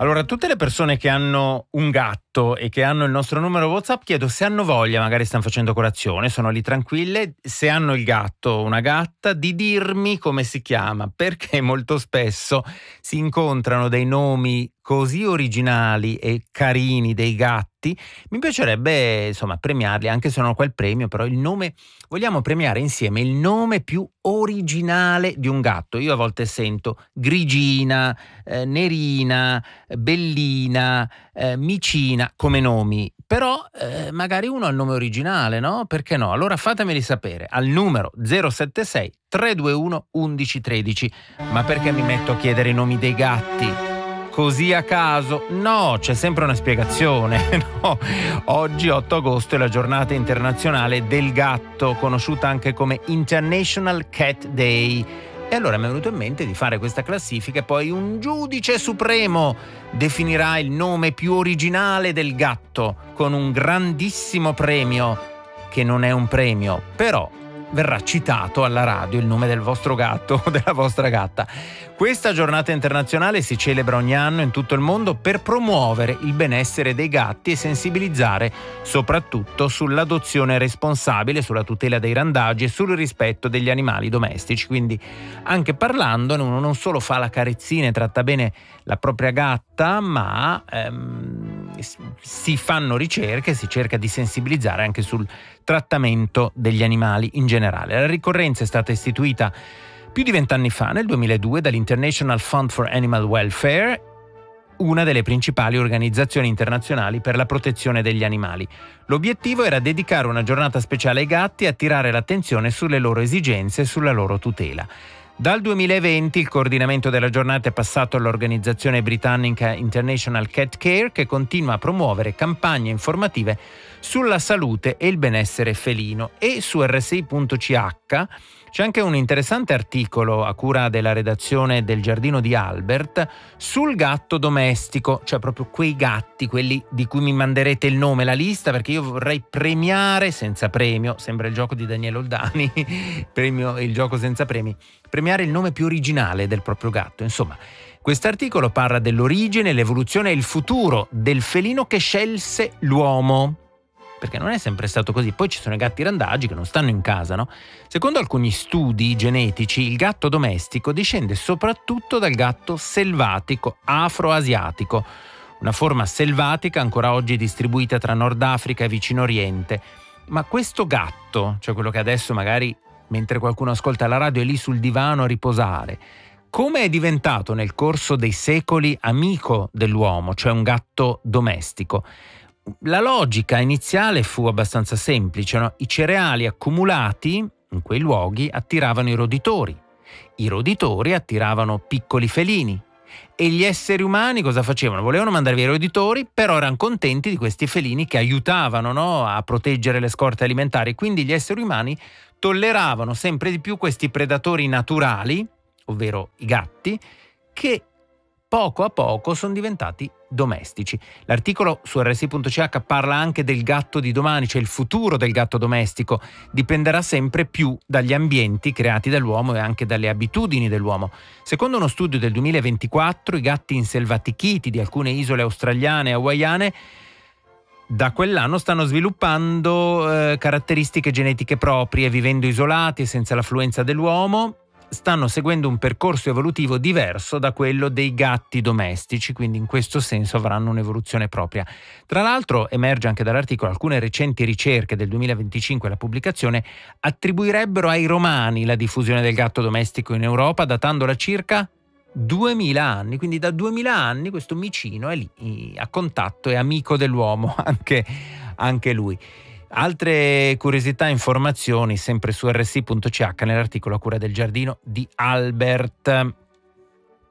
Allora, a tutte le persone che hanno un gatto e che hanno il nostro numero WhatsApp, chiedo se hanno voglia, magari stanno facendo colazione, sono lì tranquille, se hanno il gatto o una gatta, di dirmi come si chiama, perché molto spesso si incontrano dei nomi così originali e carini dei gatti. Mi piacerebbe, insomma, premiarli, anche se non ho quel premio, però il nome, vogliamo premiare insieme il nome più originale di un gatto. Io a volte sento Grigina, Nerina, Bellina, Micina come nomi, però magari uno ha il nome originale, no? Perché no? Allora fatemeli sapere al numero 076 321 1113. Ma perché mi metto a chiedere i nomi dei gatti? Così a caso? No, c'è sempre una spiegazione. No. Oggi 8 agosto è la giornata internazionale del gatto, conosciuta anche come International Cat Day. E allora mi è venuto in mente di fare questa classifica e poi un giudice supremo definirà il nome più originale del gatto con un grandissimo premio, che non è un premio, però verrà citato alla radio il nome del vostro gatto o della vostra gatta. Questa giornata internazionale si celebra ogni anno in tutto il mondo per promuovere il benessere dei gatti e sensibilizzare soprattutto sull'adozione responsabile, sulla tutela dei randagi e sul rispetto degli animali domestici. Quindi anche parlandone uno non solo fa la carezzina e tratta bene la propria gatta, ma si fanno ricerche, si cerca di sensibilizzare anche sul trattamento degli animali in generale. La ricorrenza è stata istituita più di 20 anni fa, nel 2002, dall'International Fund for Animal Welfare, una delle principali organizzazioni internazionali per la protezione degli animali. L'obiettivo era dedicare una giornata speciale ai gatti e attirare l'attenzione sulle loro esigenze e sulla loro tutela. Dal 2020 il coordinamento della giornata è passato all'organizzazione britannica International Cat Care, che continua a promuovere campagne informative sulla salute e il benessere felino. E su rsi.ch c'è anche un interessante articolo a cura della redazione del Giardino di Albert sul gatto domestico, cioè proprio quei gatti, quelli di cui mi manderete il nome, la lista, perché io vorrei premiare senza premio, sembra il gioco di Daniele Oldani, il gioco senza premi, premiare il nome più originale del proprio gatto. Insomma, quest'articolo parla dell'origine, l'evoluzione e il futuro del felino che scelse l'uomo, perché non è sempre stato così. Poi ci sono i gatti randagi che non stanno in casa, no? Secondo alcuni studi genetici, il gatto domestico discende soprattutto dal gatto selvatico afroasiatico, una forma selvatica ancora oggi distribuita tra Nord Africa e Vicino Oriente. Ma questo gatto, cioè quello che adesso magari, mentre qualcuno ascolta la radio, è lì sul divano a riposare, come è diventato nel corso dei secoli amico dell'uomo, cioè un gatto domestico? La logica iniziale fu abbastanza semplice, no? I cereali accumulati in quei luoghi attiravano i roditori attiravano piccoli felini e gli esseri umani cosa facevano? Volevano mandare via i roditori, però erano contenti di questi felini che aiutavano, no? A proteggere le scorte alimentari, quindi gli esseri umani tolleravano sempre di più questi predatori naturali, ovvero i gatti, che poco a poco sono diventati domestici. L'articolo su rsi.ch parla anche del gatto di domani, cioè il futuro del gatto domestico dipenderà sempre più dagli ambienti creati dall'uomo e anche dalle abitudini dell'uomo. Secondo uno studio del 2024, i gatti inselvatichiti di alcune isole australiane e hawaiane da quell'anno stanno sviluppando caratteristiche genetiche proprie, vivendo isolati e senza l'affluenza dell'uomo. Stanno seguendo un percorso evolutivo diverso da quello dei gatti domestici, quindi in questo senso avranno un'evoluzione propria. Tra l'altro emerge anche dall'articolo alcune recenti ricerche del 2025, la pubblicazione, attribuirebbero ai Romani la diffusione del gatto domestico in Europa, datandola circa 2000 anni, quindi da 2000 anni questo micino è lì a contatto, è amico dell'uomo, anche lui. Altre curiosità e informazioni sempre su rsi.ch nell'articolo a cura del Giardino di Albert.